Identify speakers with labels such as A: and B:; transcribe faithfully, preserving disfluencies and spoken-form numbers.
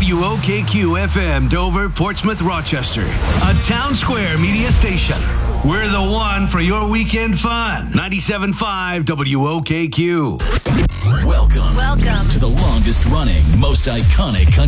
A: W O K Q F M, Dover, Portsmouth, Rochester. A Town Square media station. We're the one for your weekend fun. ninety-seven point five W O K Q.
B: Welcome.
C: Welcome
B: to the longest running, most iconic country